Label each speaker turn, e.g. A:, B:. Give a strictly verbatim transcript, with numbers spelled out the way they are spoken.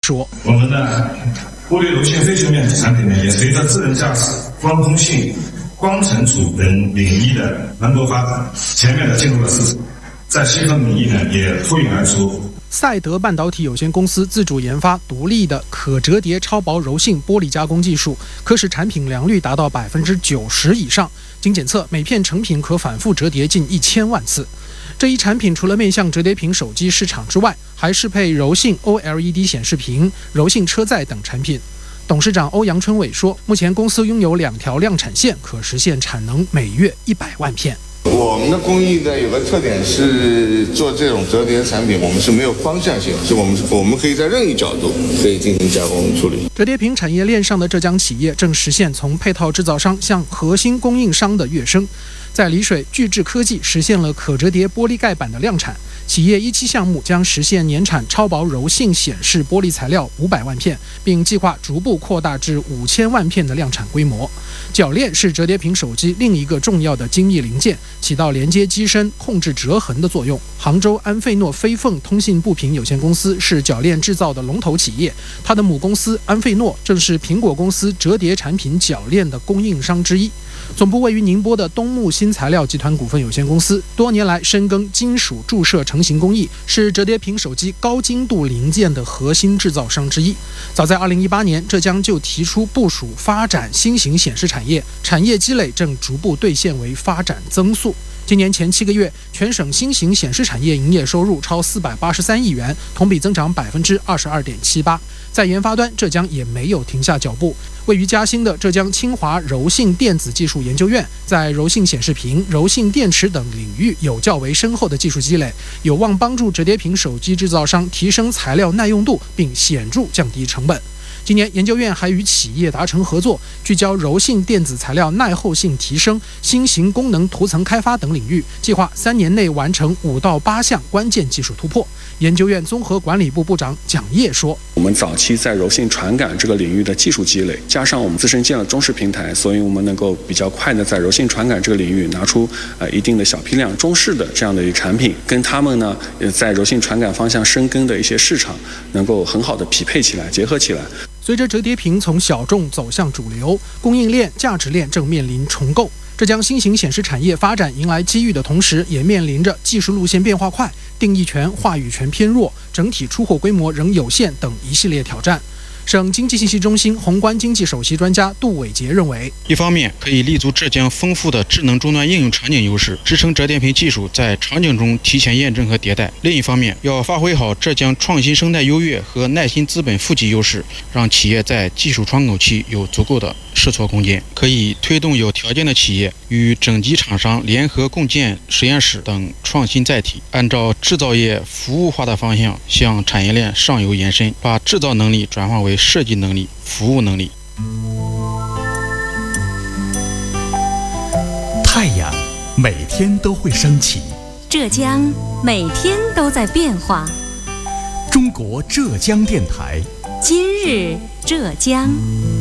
A: 说：“
B: 我们的玻璃柔性非球面体产品呢，也随着智能驾驶、光通信、光存储等领域的蓬勃发展，全面的进入了市场，在细分领域呢也脱颖而出。”
A: 赛德半导体有限公司自主研发独立的可折叠超薄柔性玻璃加工技术，可使产品良率达到百分之九十以上。经检测，每片成品可反复折叠近一千万次。这一产品除了面向折叠屏手机市场之外，还适配柔性 O L E D 显示屏、柔性车载等产品。董事长欧阳春伟说，目前公司拥有两条量产线，可实现产能每月一百万片。
C: 我们的工艺呢有个特点是做这种折叠产品，我们是没有方向性，是我们我们可以在任意角度可以进行加工处理。
A: 折叠屏产业链上的浙江企业正实现从配套制造商向核心供应商的跃升。在丽水，聚智科技实现了可折叠玻璃盖板的量产。企业一期项目将实现年产超薄柔性显示玻璃材料五百万片，并计划逐步扩大至五千万片的量产规模。铰链是折叠屏手机另一个重要的精密零件，起到连接机身、控制折痕的作用。杭州安费诺飞凤通信部品有限公司是铰链制造的龙头企业，它的母公司安费诺正是苹果公司折叠产品铰链的供应商之一。总部位于宁波的东木新材料集团股份有限公司多年来深耕金属注射成型工艺，是折叠屏手机高精度零件的核心制造商之一。早在二零一八年，浙江就提出部署发展新型显示产业，产业积累正逐步兑现为发展增速。今年前七个月，全省新型显示产业营业收入超四百八十三亿元，同比增长百分之二十二点七八。在研发端，浙江也没有停下脚步。位于嘉兴的浙江清华柔性电子技术研究院，在柔性显示屏、柔性电池等领域有较为深厚的技术积累，有望帮助折叠屏手机制造商提升材料耐用度，并显著降低成本。今年，研究院还与企业达成合作，聚焦柔性电子材料耐候性提升、新型功能涂层开发等领域，计划三年内完成五到八项关键技术突破。研究院综合管理部部长蒋烨说：“
D: 我们早期在柔性传感这个领域的技术积累，加上我们自身建了中式平台，所以我们能够比较快的在柔性传感这个领域拿出呃一定的小批量中式的这样的一个产品，跟他们呢在柔性传感方向深耕的一些市场能够很好的匹配起来、结合起来。”
A: 随着折叠屏从小众走向主流，供应链、价值链正面临重构。浙江新型显示产业发展迎来机遇的同时，也面临着技术路线变化快、定义权、话语权偏弱、整体出货规模仍有限等一系列挑战。省经济信息中心宏观经济首席专家杜伟杰认为，
E: 一方面可以立足浙江丰富的智能终端应用场景优势，支撑折叠屏技术在场景中提前验证和迭代；另一方面，要发挥好浙江创新生态优越和耐心资本富集优势，让企业在技术窗口期有足够的试错空间。可以推动有条件的企业与整机厂商联合共建实验室等创新载体，按照制造业服务化的方向向产业链上游延伸，把制造能力转化为设计能力、服务能力。
F: 太阳每天都会升起，
G: 浙江每天都在变化。
F: 中国浙江电台，
G: 今日浙江。